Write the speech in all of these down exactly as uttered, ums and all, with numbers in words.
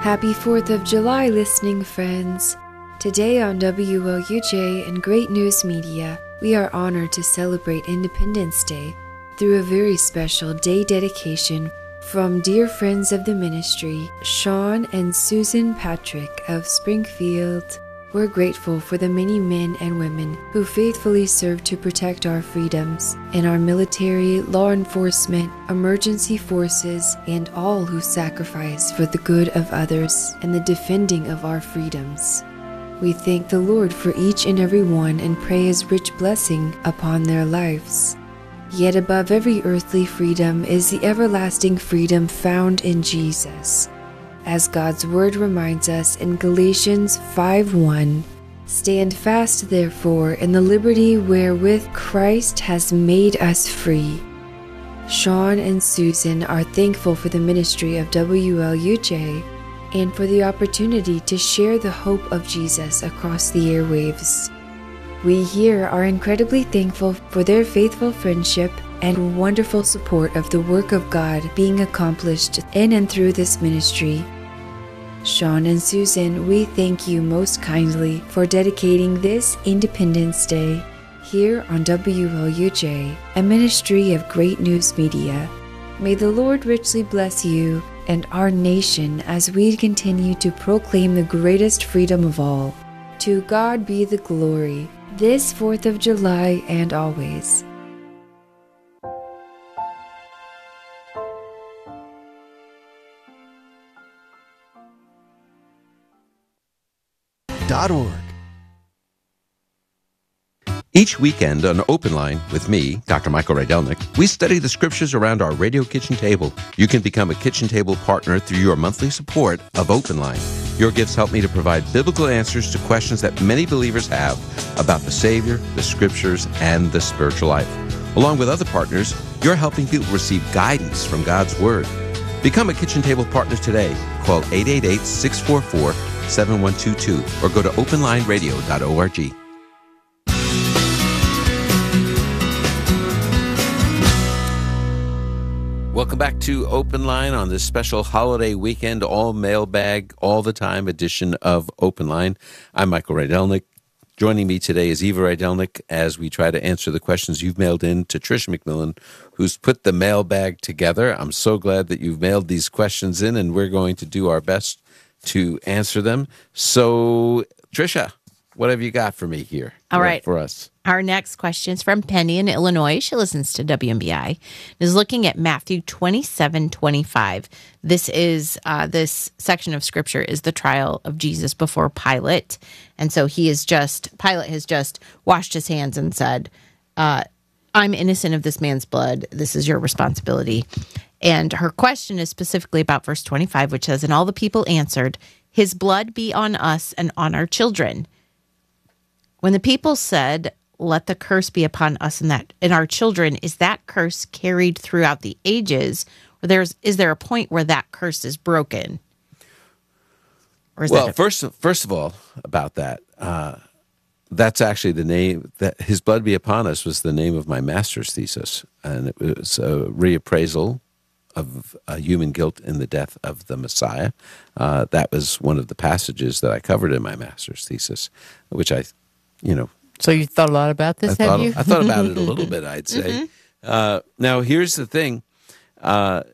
Happy fourth of July, listening friends. Today on W L U J and Great News Media, we are honored to celebrate Independence Day through a very special day dedication from dear friends of the ministry, Sean and Susan Patrick of Springfield. We're grateful for the many men and women who faithfully serve to protect our freedoms in our military, law enforcement, emergency forces, and all who sacrifice for the good of others and the defending of our freedoms. We thank the Lord for each and every one and pray His rich blessing upon their lives. Yet above every earthly freedom is the everlasting freedom found in Jesus. As God's Word reminds us in Galatians five one, "Stand fast, therefore, in the liberty wherewith Christ has made us free." Sean and Susan are thankful for the ministry of W L U J and for the opportunity to share the hope of Jesus across the airwaves. We here are incredibly thankful for their faithful friendship and wonderful support of the work of God being accomplished in and through this ministry. Sean and Susan, we thank you most kindly for dedicating this Independence Day here on W L U J, a ministry of Great News Media. May the Lord richly bless you and our nation as we continue to proclaim the greatest freedom of all. To God be the glory, this fourth of July and always. Each weekend on Open Line with me, Doctor Michael Rydelnik, we study the scriptures around our radio kitchen table. You can become a kitchen table partner through your monthly support of Open Line. Your gifts help me to provide biblical answers to questions that many believers have about the Savior, the scriptures, and the spiritual life. Along with other partners, you're helping people receive guidance from God's Word. Become a kitchen table partner today. Call eight eight eight, six four four, seven one two two or go to open line radio dot org. Welcome back to Open Line on this special holiday weekend, all mailbag, all the time edition of Open Line. I'm Michael Rydelnik. Joining me today is Eva Rydelnik as we try to answer the questions you've mailed in to Tricia McMillan, who's put the mailbag together. I'm so glad that you've mailed these questions in, and we're going to do our best to answer them. So, Tricia, what have you got for me here? All right. For us. Our next question is from Penny in Illinois. She listens to W M B I. Is looking at Matthew twenty-seven twenty-five. This is uh, this section of scripture is the trial of Jesus before Pilate, and so he is just Pilate has just washed his hands and said, uh, "I'm innocent of this man's blood. This is your responsibility." And her question is specifically about verse twenty-five, which says, "And all the people answered, 'His blood be on us and on our children.'" When the people said, "Let the curse be upon us and that and our children," is that curse carried throughout the ages, or there's is there a point where that curse is broken? Or is well, that a- first, first of all, about that, uh, that's actually the name that "His blood be upon us" was the name of my master's thesis, and it was a reappraisal of uh, human guilt in the death of the Messiah. Uh, that was one of the passages that I covered in my master's thesis, which I, you know. So you thought a lot about this, I have thought, you? I thought about it a little bit, I'd say. Mm-hmm. Uh, now, here's the thing. Uh,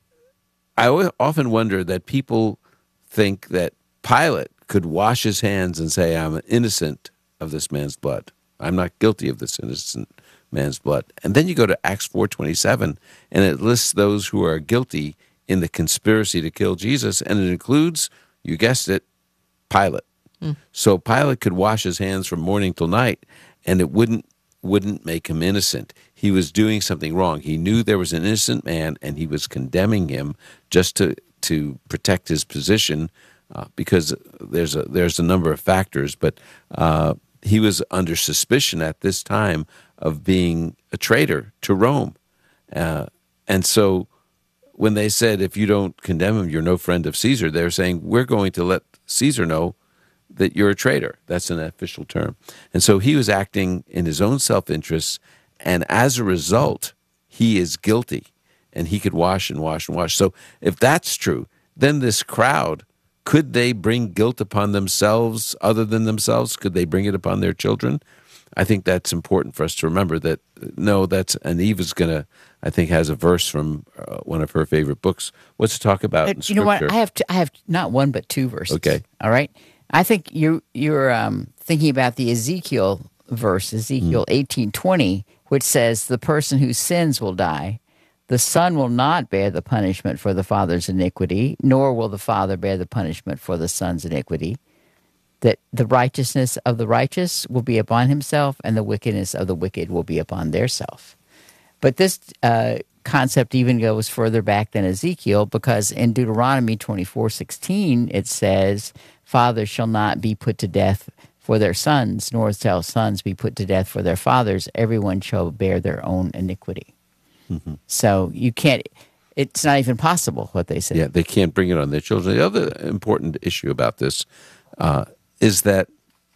I always, often wonder that people think that Pilate could wash his hands and say, "I'm innocent of this man's blood. I'm not guilty of this innocent man's blood." And then you go to Acts four twenty-seven, and it lists those who are guilty in the conspiracy to kill Jesus, and it includes, you guessed it, Pilate. Mm. So Pilate could wash his hands from morning till night, and it wouldn't wouldn't make him innocent. He was doing something wrong. He knew there was an innocent man, and he was condemning him just to to protect his position, uh, because there's a there's a number of factors, but uh, he was under suspicion at this time of being a traitor to Rome. Uh, and so when they said, "If you don't condemn him, you're no friend of Caesar," they're saying, "We're going to let Caesar know that you're a traitor." That's an official term. And so he was acting in his own self-interest, and as a result, he is guilty, and he could wash and wash and wash. So if that's true, then this crowd could they bring guilt upon themselves other than themselves? Could they bring it upon their children? I think that's important for us to remember that, no, that's, and Eve is going to, I think, has a verse from uh, one of her favorite books. What's to talk about in you Scripture? know what? I have t- I have not one but two verses. Okay. All right. I think you you're um, thinking about the Ezekiel verse, Ezekiel eighteen twenty, which says, "The person who sins will die. The son will not bear the punishment for the father's iniquity, nor will the father bear the punishment for the son's iniquity. That the righteousness of the righteous will be upon himself, and the wickedness of the wicked will be upon their self." But this uh, concept even goes further back than Ezekiel, because in Deuteronomy twenty-four sixteen it says, "Fathers shall not be put to death for their sons, nor shall sons be put to death for their fathers. Everyone shall bear their own iniquity." Mm-hmm. So you can't, it's not even possible what they say. Yeah, they can't bring it on their children. The other important issue about this uh, is that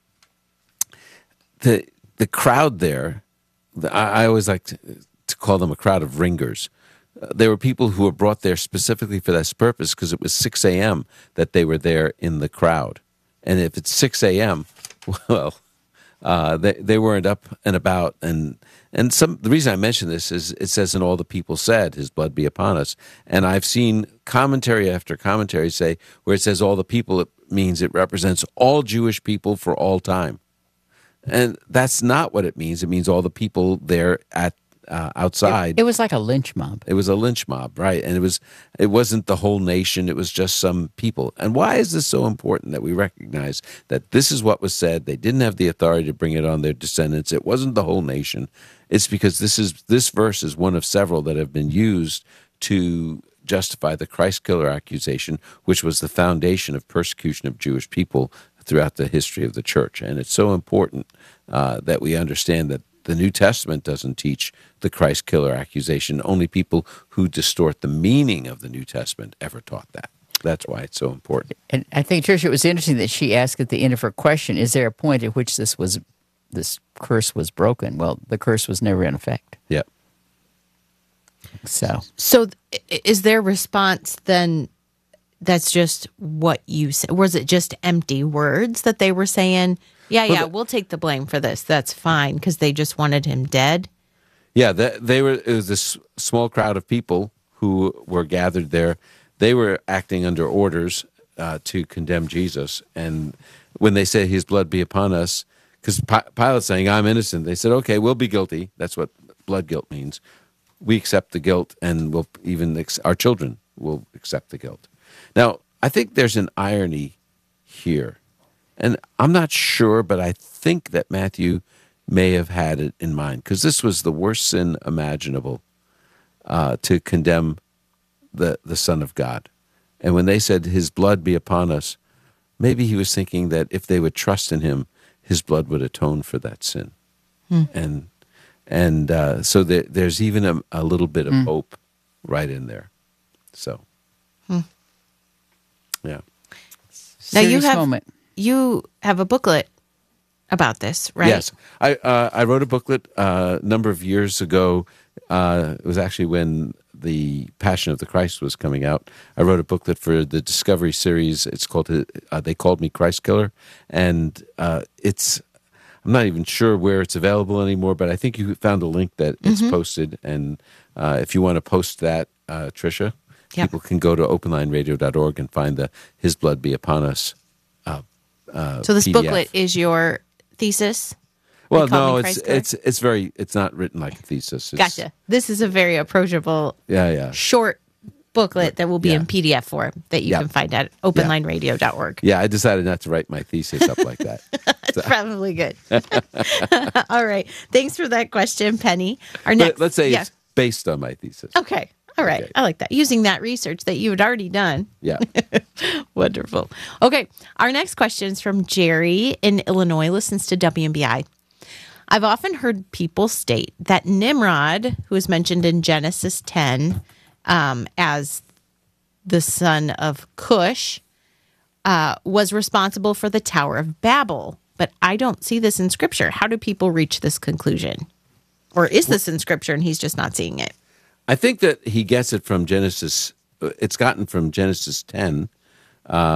the the crowd there, the, I, I always like to, to call them a crowd of ringers. Uh, there were people who were brought there specifically for this purpose because it was six a.m. that they were there in the crowd. And if it's six a.m., well, uh, they they weren't up and about. And and some the reason I mention this is it says, "And all the people said, His blood be upon us." And I've seen commentary after commentary say where it says all the people, it means it represents all Jewish people for all time. And that's not what it means. It means all the people there at uh, outside. It, it was like a lynch mob. It was a lynch mob, right? And it was it wasn't the whole nation, it was just some people. And why is this so important that we recognize that this is what was said? They didn't have the authority to bring it on their descendants. It wasn't the whole nation. It's because this is this verse is one of several that have been used to justify the Christ killer accusation, which was the foundation of persecution of Jewish people throughout the history of the church. And it's so important uh, that we understand that the New Testament doesn't teach the Christ killer accusation. Only people who distort the meaning of the New Testament ever taught that. That's why it's so important. And I think, Tricia, it was interesting that she asked at the end of her question, is there a point at which this was this curse was broken? Well, the curse was never in effect. Yeah. So, So th- is their response then that's just what you said? Was it just empty words that they were saying, yeah, yeah, we'll take the blame for this. That's fine, because they just wanted him dead? Yeah, they, they were. It was this small crowd of people who were gathered there. They were acting under orders uh, to condemn Jesus. And when they say His blood be upon us, because Pilate's saying, I'm innocent, they said, okay, we'll be guilty. That's what blood guilt means. We accept the guilt, and we'll even ex- our children will accept the guilt. Now, I think there's an irony here, and I'm not sure, but I think that Matthew may have had it in mind, because this was the worst sin imaginable, uh, to condemn the, the Son of God. And when they said, His blood be upon us, maybe he was thinking that if they would trust in Him, His blood would atone for that sin. Hmm. And and uh, so there, there's even a, a little bit of hmm. hope right in there. So, hmm. yeah. Now you have moment. you have a booklet about this, right? Yes, I uh, I wrote a booklet uh, a number of years ago. Uh, it was actually when the Passion of the Christ was coming out. I wrote a booklet for the Discovery series. It's called uh, They Called Me Christ Killer, and uh, it's I'm not even sure where it's available anymore. But I think you found a link that it's mm-hmm. posted, and uh, if you want to post that, uh, Tricia, yep. people can go to open line radio dot org and find the His Blood Be Upon Us. Uh, uh, so this P D F. Booklet is your thesis? Well, no, it's it's it's very it's not written like a thesis. It's, gotcha. This is a very approachable, yeah, yeah, short booklet that will be yeah. in P D F form that you yeah. can find at open line radio dot org. Yeah, I decided not to write my thesis up like that. It's so. Probably good. All right. Thanks for that question, Penny. Our next, but let's say yeah. it's based on my thesis. Okay. All right. Okay. I like that. Using that research that you had already done. Yeah. Wonderful. Okay. Our next question is from Jerry in Illinois, listens to W M B I. I've often heard people state that Nimrod, who is mentioned in Genesis ten um, as the son of Cush, uh, was responsible for the Tower of Babel. But I don't see this in Scripture. How do people reach this conclusion? Or is this in Scripture and he's just not seeing it? I think that he gets it from Genesis. It's gotten from Genesis ten, uh,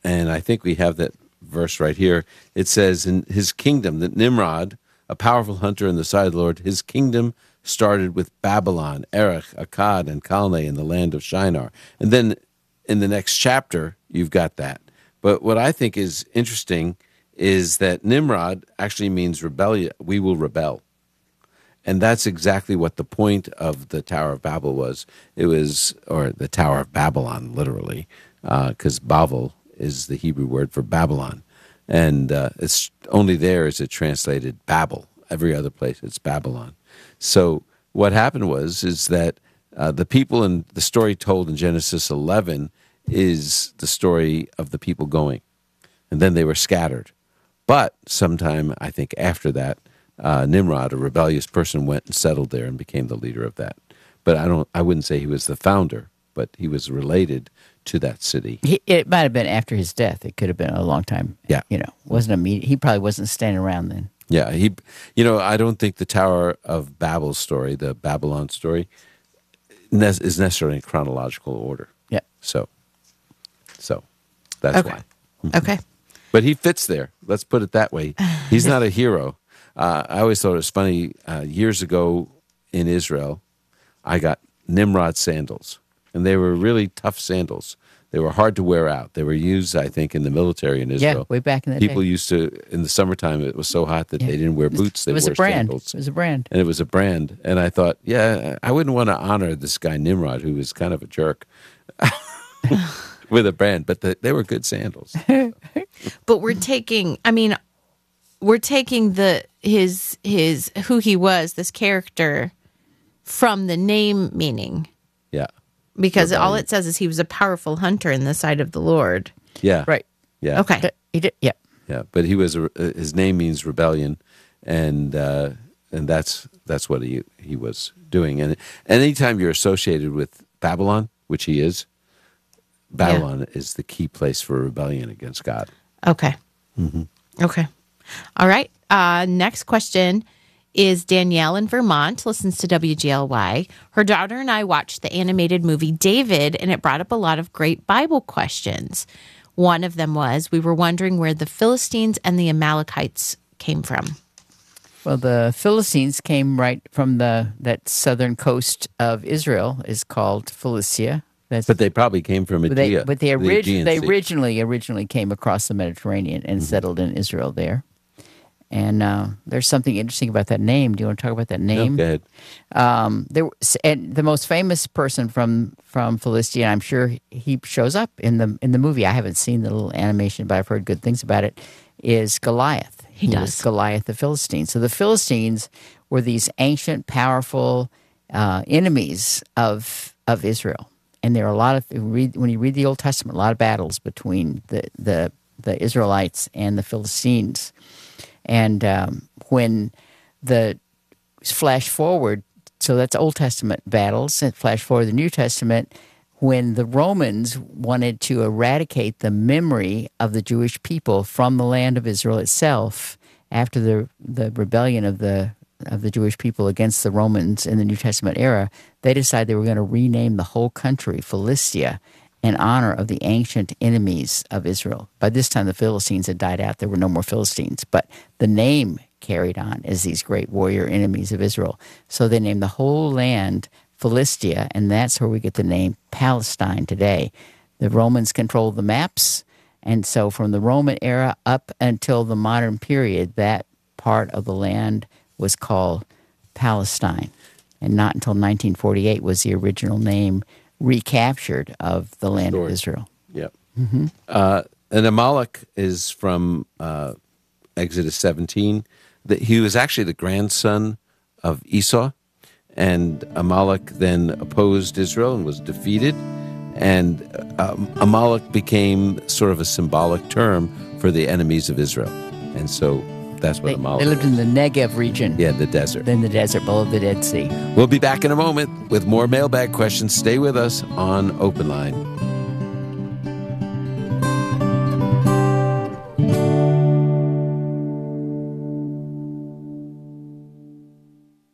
and I think we have that verse right here. It says, in his kingdom, that Nimrod, a powerful hunter in the sight of the Lord, his kingdom started with Babylon, Erech, Akkad, and Calneh in the land of Shinar. And then in the next chapter, you've got that. But what I think is interesting is that Nimrod actually means rebellion. We will rebel. And that's exactly what the point of the Tower of Babel was. It was, or the Tower of Babylon, literally, because uh, Bavel is the Hebrew word for Babylon. And uh, it's only there is it translated Babel. Every other place it's Babylon. So what happened was is that uh, the people in the story told in Genesis eleven is the story of the people going. And then they were scattered. But sometime, I think after that, uh, Nimrod, a rebellious person, went and settled there and became the leader of that. But I don't. I wouldn't say he was the founder, but he was related to that city. He, it might have been after his death. It could have been a long time. Yeah. You know, wasn't immediate. He probably wasn't standing around then. Yeah, he, you know, I don't think the Tower of Babel story, the Babylon story, ne- is necessarily in chronological order. Yeah. So, so that's Okay. why. Okay. But he fits there. Let's put it that way. He's not a hero. Uh, I always thought it was funny. Uh, years ago in Israel, I got Nimrod sandals, and they were really tough sandals. They were hard to wear out. They were used, I think, in the military in Israel. Yeah, way back in the People day. used to, in the summertime, it was so hot that Yeah. they didn't wear boots. They It was wore a brand. sandals. It was a brand. And it was a brand. And I thought, yeah, I wouldn't want to honor this guy Nimrod, who was kind of a jerk, with a brand. But the, they were good sandals. But we're taking, I mean, we're taking the his his who he was, this character, from the name meaning. Yeah. Because all Rebellion. it says is he was a powerful hunter in the sight of the Lord. Yeah. Right. Yeah. Okay. Th- He did. Yeah. Yeah. But he was, a, his name means rebellion. And, uh, and that's, that's what he, he was doing. And anytime you're associated with Babylon, which he is, Babylon is the key place for rebellion against God. Okay. Okay. All right. Uh, next question is Danielle in Vermont, listens to W G L Y. Her daughter and I watched the animated movie David, and it brought up a lot of great Bible questions. One of them was, we were wondering where the Philistines and the Amalekites came from. Well, the Philistines came right from the that southern coast of Israel, is called Philistia. That's But they probably came from But they, Aegea, but they, the orig- Aegean they Sea. originally originally came across the Mediterranean and settled in Israel there. And uh, there's something interesting about that name. Do you want to talk about that No, name? go ahead. Um, there, was- and the most famous person from from Philistia, I'm sure he shows up in the in the movie. I haven't seen the little animation, but I've heard good things about it. Is Goliath? He was does. Goliath the Philistine. So the Philistines were these ancient, powerful uh, enemies of of Israel. And there are a lot of read, when you read the Old Testament, a lot of battles between the the, the Israelites and the Philistines. And um, when the flash forward, so that's Old Testament battles, and flash forward the New Testament, when the Romans wanted to eradicate the memory of the Jewish people from the land of Israel itself after the the rebellion of the of the Jewish people against the Romans in the New Testament era, they decided they were going to rename the whole country Philistia in honor of the ancient enemies of Israel. By this time, the Philistines had died out. There were no more Philistines, but the name carried on as these great warrior enemies of Israel. So they named the whole land Philistia, and that's where we get the name Palestine today. The Romans controlled the maps, and so from the Roman era up until the modern period, that part of the land was called Palestine. And not until nineteen forty-eight was the original name recaptured of the land Restored. of Israel. Yep. Uh, and Amalek is from uh, Exodus seventeen. The, he was actually the grandson of Esau, and Amalek then opposed Israel and was defeated. And um, Amalek became sort of a symbolic term for the enemies of Israel. And so that's what They, Amalek they lived is. in the Negev region, Yeah, the desert. in the desert below the Dead Sea. We'll be back in a moment with more mailbag questions. Stay with us on Open Line.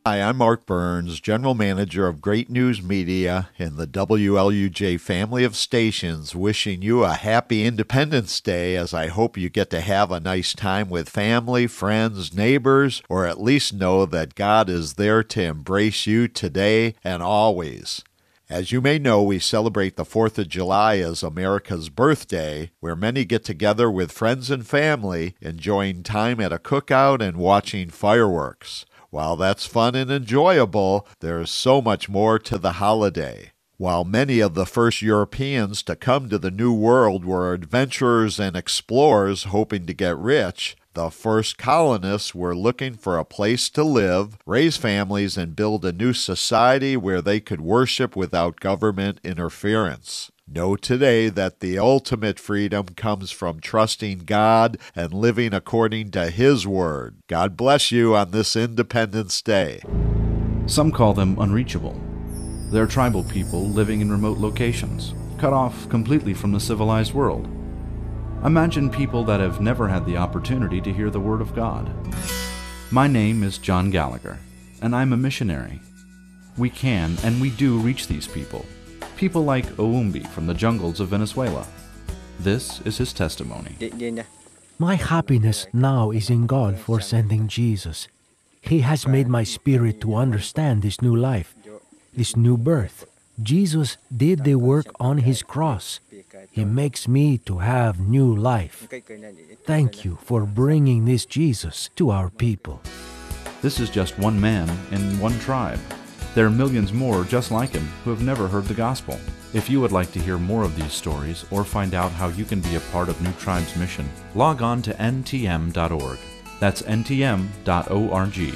Hi, I'm Mark Burns, General Manager of Great News Media in the W L U J family of stations, wishing you a happy Independence Day, as I hope you get to have a nice time with family, friends, neighbors, or at least know that God is there to embrace you today and always. As you may know, we celebrate the fourth of July as America's birthday, where many get together with friends and family, enjoying time at a cookout and watching fireworks. While that's fun and enjoyable, there's so much more to the holiday. While many of the first Europeans to come to the New World were adventurers and explorers hoping to get rich, the first colonists were looking for a place to live, raise families, and build a new society where they could worship without government interference. Know today that the ultimate freedom comes from trusting God and living according to His Word. God bless you on this Independence Day. Some call them unreachable. They're tribal people living in remote locations, cut off completely from the civilized world. Imagine people that have never had the opportunity to hear the Word of God. My name is John Gallagher, and I'm a missionary. We can and we do reach these people. People like Oumbi from the jungles of Venezuela. This is his testimony. My happiness now is in God for sending Jesus. He has made my spirit to understand this new life, this new birth. Jesus did the work on His cross. He makes me to have new life. Thank you for bringing this Jesus to our people. This is just one man in one tribe. There are millions more just like him who have never heard the gospel. If you would like to hear more of these stories or find out how you can be a part of New Tribe's mission, log on to N T M dot org. That's N T M dot org.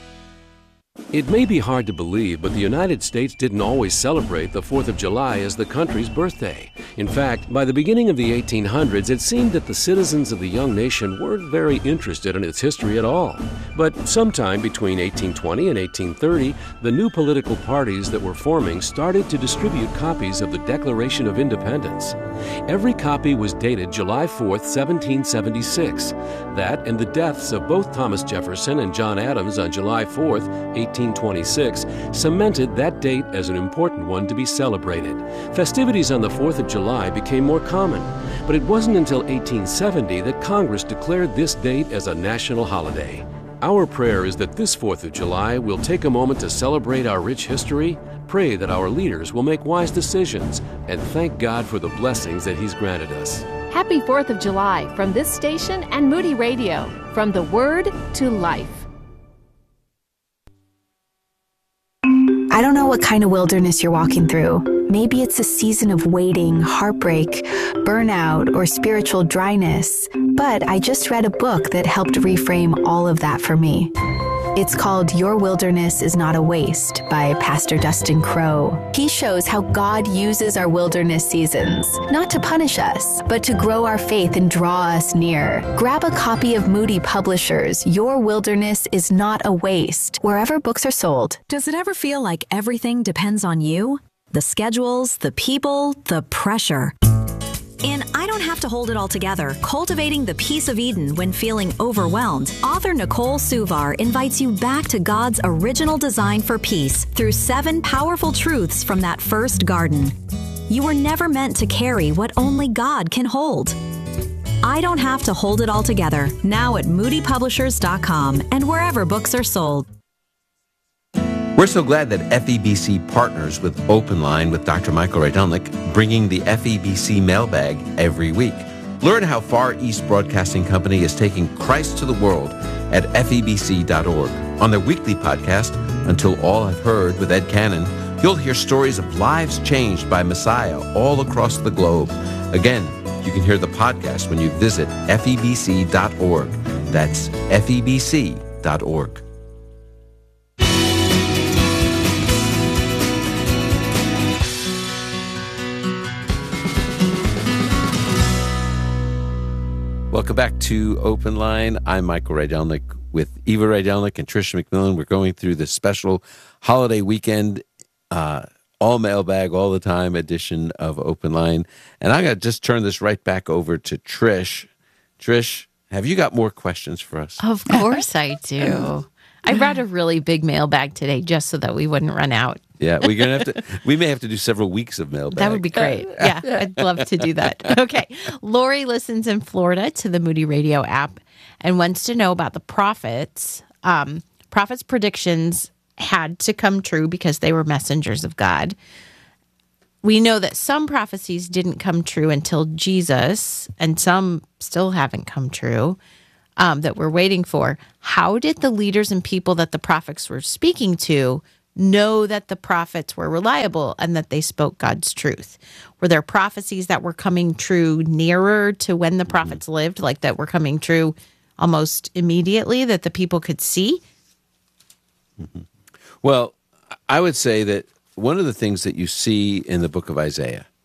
It may be hard to believe, but the United States didn't always celebrate the fourth of July as the country's birthday. In fact, by the beginning of the eighteen hundreds, it seemed that the citizens of the young nation weren't very interested in its history at all. But sometime between eighteen twenty and eighteen thirty, the new political parties that were forming started to distribute copies of the Declaration of Independence. Every copy was dated July fourth, seventeen seventy-six. That and the deaths of both Thomas Jefferson and John Adams on July fourth, eighteen twenty-six, cemented that date as an important one to be celebrated. Festivities on the fourth of July became more common, but it wasn't until eighteen seventy that Congress declared this date as a national holiday. Our prayer is that this fourth of July will take a moment to celebrate our rich history, pray that our leaders will make wise decisions, and thank God for the blessings that He's granted us. Happy fourth of July from this station and Moody Radio, from the Word to life. I don't know what kind of wilderness you're walking through. Maybe it's a season of waiting, heartbreak, burnout, or spiritual dryness. But I just read a book that helped reframe all of that for me. It's called Your Wilderness is Not a Waste by Pastor Dustin Crowe. He shows how God uses our wilderness seasons, not to punish us, but to grow our faith and draw us near. Grab a copy of Moody Publishers' Your Wilderness is Not a Waste, wherever books are sold. Does it ever feel like everything depends on you? The schedules, the people, the pressure. In I Don't Have to Hold It All Together, Cultivating the Peace of Eden When Feeling Overwhelmed, author Nicole Suvar invites you back to God's original design for peace through seven powerful truths from that first garden. You were never meant to carry what only God can hold. I Don't Have to Hold It All Together, now at moody publishers dot com and wherever books are sold. We're so glad that F E B C partners with Open Line with Doctor Michael Rydelnik, bringing the F E B C mailbag every week. Learn how Far East Broadcasting Company is taking Christ to the world at F E B C dot org. On their weekly podcast, Until All Have Heard with Ed Cannon, you'll hear stories of lives changed by Messiah all across the globe. Again, you can hear the podcast when you visit F E B C dot org. That's F E B C dot org. Welcome back to Open Line. I'm Michael Rydelnik with Eva Rydelnik and Tricia McMillan. We're going through the special holiday weekend, uh, all mailbag, all the time edition of Open Line. And I'm going to just turn this right back over to Trish. Trish, have you got more questions for us? Of course I do. I brought a really big mailbag today just so that we wouldn't run out. Yeah, we're gonna have to. We may have to do several weeks of mailbag. That would be great. Yeah, I'd love to do that. Okay, Lori listens in Florida to the Moody Radio app and wants to know about the prophets. Um, prophets' predictions had to come true because they were messengers of God. We know that some prophecies didn't come true until Jesus, and some still haven't come true. Um, that we're waiting for. How did the leaders and people that the prophets were speaking to know that the prophets were reliable and that they spoke God's truth? Were there prophecies that were coming true nearer to when the prophets lived, like that were coming true almost immediately that the people could see? Mm-hmm. Well, I would say that one of the things that you see in the book of Isaiah